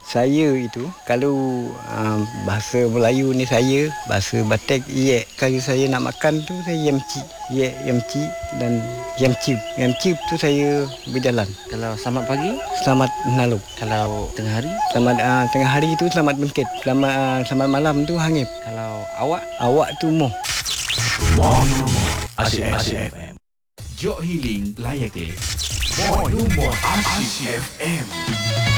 Saya itu kalau bahasa Melayu ni saya, bahasa Batak kalau saya nak makan tu saya yamci dan yamci tu saya berjalan. Kalau selamat pagi, Selamat menaluk. kalau tengah hari, Selamat tengah hari tu selamat bengkit. Selamat malam tu hangip. kalau Awak tu moh. Asyik FM. Jok Healing layak deh. More Asyik FM.